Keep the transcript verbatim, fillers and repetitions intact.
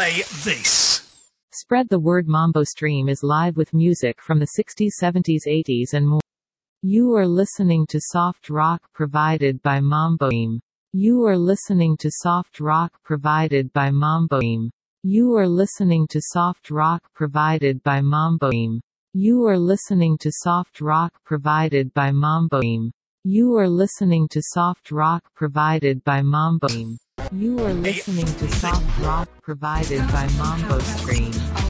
play this. Spread the word. Mambo Stream is live with music from the sixties, seventies, eighties and more. You are listening to soft rock provided by Mambo Stream. You are listening to soft rock provided by Mambo Stream. You are listening to soft rock provided by Mambo Stream. You are listening to soft rock provided by Mambo Stream. You are listening to soft rock provided by Mambo Stream. You are listening to soft rock provided by Mambo Stream.